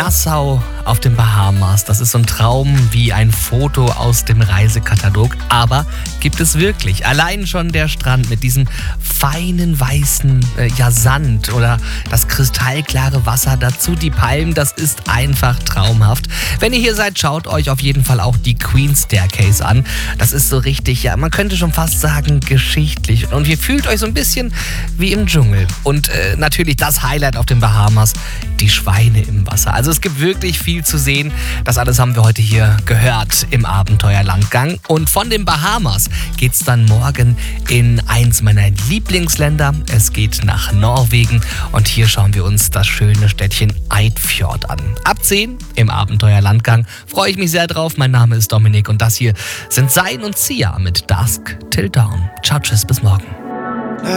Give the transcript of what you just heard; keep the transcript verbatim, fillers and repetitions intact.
Nassau auf den Bahamas. Das ist so ein Traum wie ein Foto aus dem Reisekatalog. Aber gibt es wirklich? Allein schon der Strand mit diesem feinen weißen äh, ja, Sand oder das kristallklare Wasser dazu, die Palmen, das ist einfach traumhaft. Wenn ihr hier seid, schaut euch auf jeden Fall auch die Queen Staircase an. Das ist so richtig, ja, man könnte schon fast sagen, geschichtlich. Und ihr fühlt euch so ein bisschen wie im Dschungel. Und äh, natürlich das Highlight auf den Bahamas, die Schweine im Wasser. Also es gibt wirklich viel zu sehen. Das alles haben wir heute hier gehört im Abenteuerlandgang. Und von den Bahamas geht's dann morgen in eins meiner Lieblingsländer. Es geht nach Norwegen und hier schauen wir uns das schöne Städtchen Eidfjord an. Ab zehn im Abenteuerlandgang. Freue ich mich sehr drauf. Mein Name ist Dominik und das hier sind Sein und Sia mit Dusk Till Dawn. Ciao, tschüss, bis morgen.